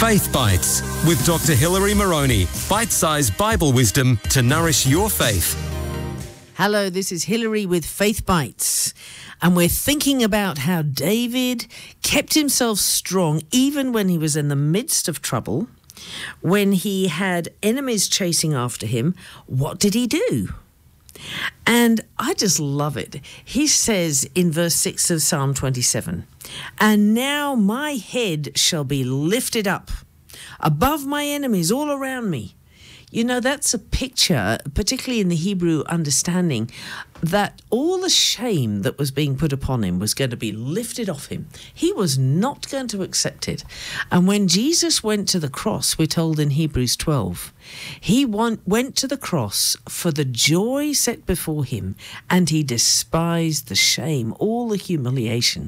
Faith Bites with Dr. Hilary Moroney. Bite-sized Bible wisdom to nourish your faith. Hello, this is Hilary with Faith Bites, and we're thinking about how David kept himself strong even when he was in the midst of trouble. When he had enemies chasing after him, what did he do? And I just love it. He says in verse 6 of Psalm 27, "And now my head shall be lifted up above my enemies all around me." You know, that's a picture, particularly in the Hebrew understanding, that all the shame that was being put upon him was going to be lifted off him. He was not going to accept it. And when Jesus went to the cross, we're told in Hebrews 12, he went to the cross for the joy set before him, and he despised the shame, all the humiliation,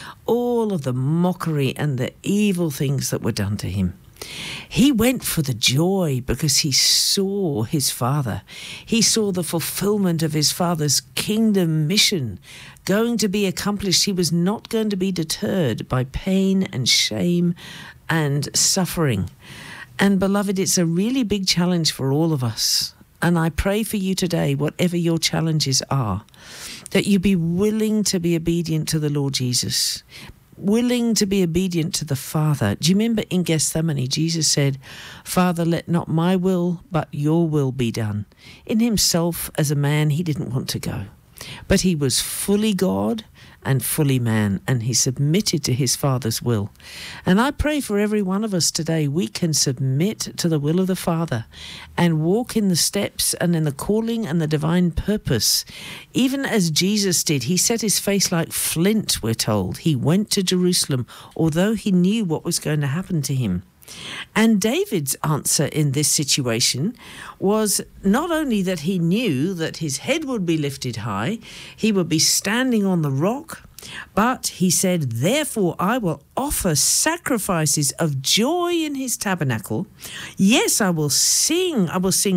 all of the mockery and the evil things that were done to him. He went for the joy because he saw his Father. He saw the fulfillment of his Father's kingdom mission going to be accomplished. He was not going to be deterred by pain and shame and suffering. And beloved, it's a really big challenge for all of us. And I pray for you today, whatever your challenges are, that you be willing to be obedient to the Lord Jesus, willing to be obedient to the Father. Do you remember in Gethsemane, Jesus said, "Father, let not my will, but your will be done." In himself, as a man, he didn't want to go. But he was fully God and fully man, and he submitted to his Father's will. And I pray for every one of us today, we can submit to the will of the Father and walk in the steps and in the calling and the divine purpose. Even as Jesus did, he set his face like flint, we're told. He went to Jerusalem, although he knew what was going to happen to him. And David's answer in this situation was not only that he knew that his head would be lifted high, he would be standing on the rock, but he said, "Therefore I will offer sacrifices of joy in his tabernacle. Yes, I will sing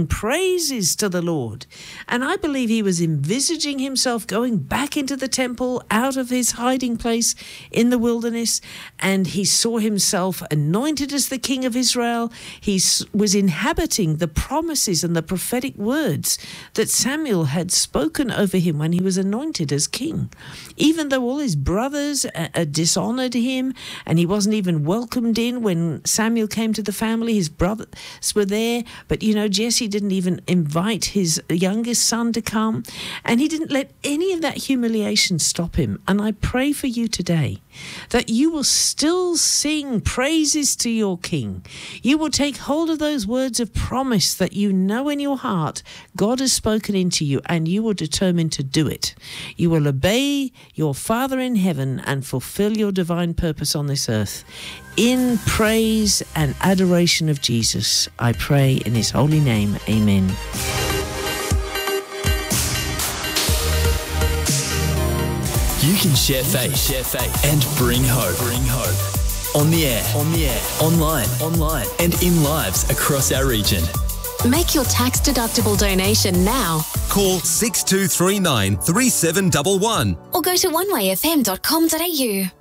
praises to the Lord." And I believe he was envisaging himself going back into the temple out of his hiding place in the wilderness, and he saw himself anointed as the King of Israel. He was inhabiting the promises and the prophetic words that Samuel had spoken over him when he was anointed as king. Even though all his brothers dishonored him, and he wasn't even welcomed in when Samuel came to the family. His brothers were there, but Jesse didn't even invite his youngest son to come, and he didn't let any of that humiliation stop him. And I pray for you today that you will still sing praises to your King. You will take hold of those words of promise that you know in your heart God has spoken into you, and you will determine to do it. You will obey your Father in heaven and fulfill your divine purpose on this earth. In praise and adoration of Jesus, I pray in his holy name. Amen. You can share faith, and bring hope. On the air, online, and in lives across our region. Make your tax-deductible donation now. Call 6239 3711 Or go to onewayfm.com.au.